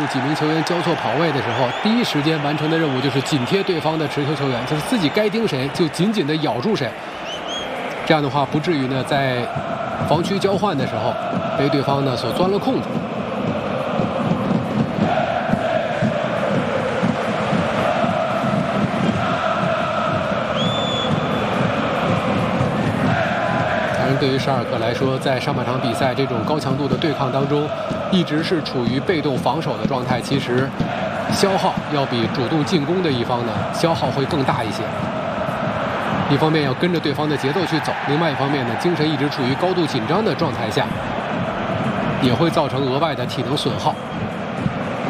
路几名球员交错跑位的时候，第一时间完成的任务就是紧贴对方的持球球员，就是自己该盯谁就紧紧地咬住谁。这样的话，不至于呢在防区交换的时候被对方呢所钻了空子。对于沙尔克来说，在上半场比赛这种高强度的对抗当中，一直是处于被动防守的状态，其实消耗要比主动进攻的一方呢消耗会更大一些。一方面要跟着对方的节奏去走，另外一方面呢，精神一直处于高度紧张的状态下，也会造成额外的体能损耗。